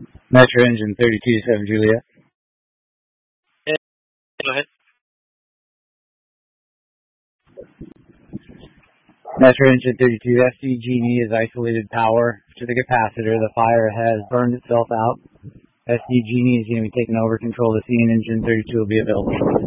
Metro engine 32-7 Juliet. Yeah, go ahead. Metro engine 32 SDG&E is isolated power to the capacitor. The fire has burned itself out. SDG&E is going to be taking over control. The CN engine 32 will be available.